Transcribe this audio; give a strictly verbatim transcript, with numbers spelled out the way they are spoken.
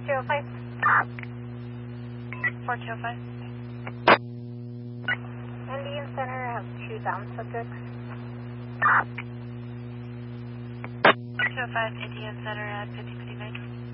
two oh five. four two oh five. Indian Center has two down subjects. two oh five, Indian Center at fifty fifty-nine.